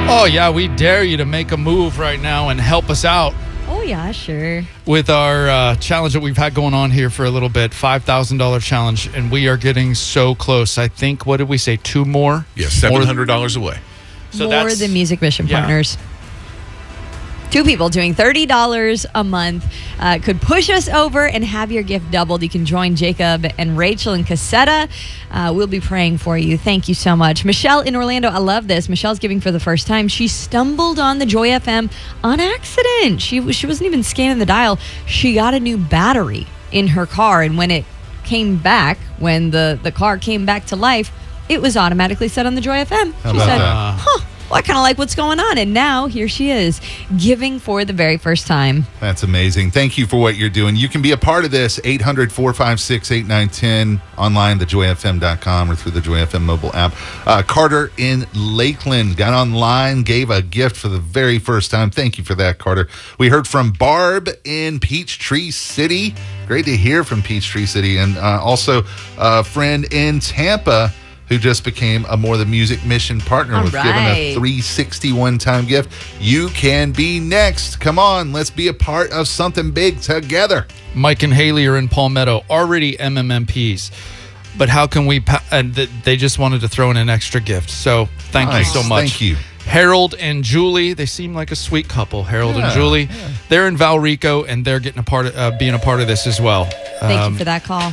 Oh, yeah, we dare you to make a move right now and help us out Oh, yeah, sure. with our challenge that we've had going on here for a little bit, $5,000 challenge, and we are getting so close. I think, what did we say, 2 more? Yeah, $700 away. So More than Music Mission yeah. Partners. 2 people doing $30 a month could push us over and have your gift doubled. You can join Jacob and Rachel and Cassetta. We'll be praying for you. Thank you so much. Michelle in Orlando, I love this. Michelle's giving for the first time. She stumbled on the Joy FM on accident. She wasn't even scanning the dial. She got a new battery in her car, and when it came back, when the car came back to life, it was automatically set on the Joy FM. She said, well, I kind of like what's going on. And now here she is giving for the very first time. That's amazing. Thank you for what you're doing. You can be a part of this, 800-456-8910, online, thejoyfm.com, or through the Joy FM mobile app. Carter in Lakeland got online, gave a gift for the very first time. Thank you for that, Carter. We heard from Barb in Peachtree City. Great to hear from Peachtree City. And also a friend in Tampa who just became a More Than Music Mission partner with giving a $361 time gift. You can be next. Come on, let's be a part of something big together. Mike and Haley are in Palmetto, already MMMPs. But how can we... and they just wanted to throw in an extra gift. So thank you so much. Thank you. Harold and Julie, they seem like a sweet couple. Harold and Julie, they're in Valrico, and they're getting being a part of this as well. Thank you for that call.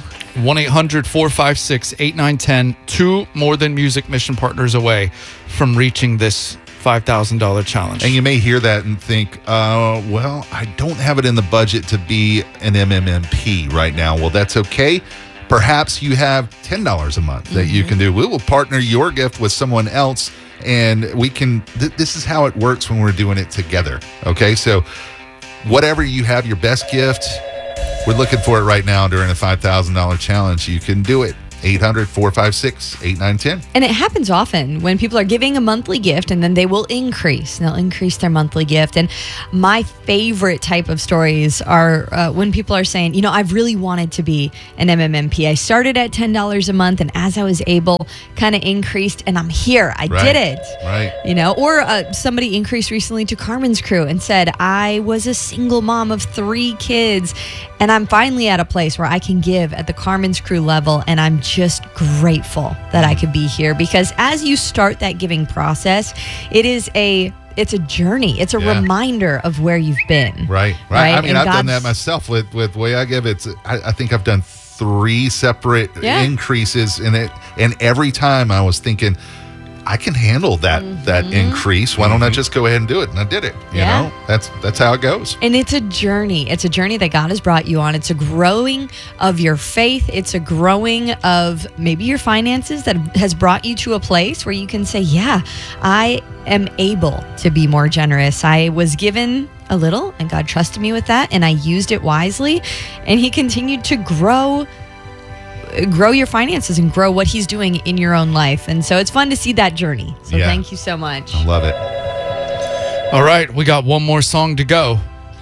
1-800-456-8910. 2 More Than Music Mission partners away from reaching this $5,000 challenge. And you may hear that and think, well, I don't have it in the budget to be an MMMP right now. Well, that's okay. Perhaps you have $10 a month that you can do. We will partner your gift with someone else, and we can, this is how it works when we're doing it together. Okay, so whatever you have, your best gift, we're looking for it right now during a $5,000 challenge. You can do it. 800-456-8910. And it happens often when people are giving a monthly gift, and then they will increase. They'll increase their monthly gift. And my favorite type of stories are when people are saying, you know, I've really wanted to be an MMMP. I started at $10 a month, and as I was able, kind of increased, and I'm here. I did it. Right. You know, or somebody increased recently to Carmen's Crew and said, I was a single mom of 3 kids, and I'm finally at a place where I can give at the Carmen's Crew level, and I'm just grateful that I could be here, because as you start that giving process, it's a journey. It's a reminder of where you've been. Right. I mean, I've done that myself with the way I give. I think I've done 3 separate increases in it, and every time I was thinking, I can handle that increase. Why don't I just go ahead and do it? And I did it. You know, that's how it goes. And it's a journey. It's a journey that God has brought you on. It's a growing of your faith. It's a growing of maybe your finances that has brought you to a place where you can say, yeah, I am able to be more generous. I was given a little, and God trusted me with that, and I used it wisely. And He continued to grow your finances and grow what He's doing in your own life. And so it's fun to see that journey. So thank you so much. I love it. All right, we got one more song to go.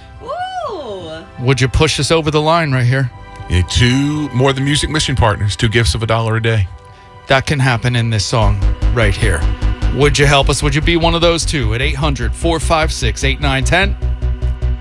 Woo! Would you push us over the line right here? Yeah, 2 More Than Music Mission partners, 2 gifts of $1 a day. That can happen in this song right here. Would you help us? Would you be one of those 2 at 800-456-8910?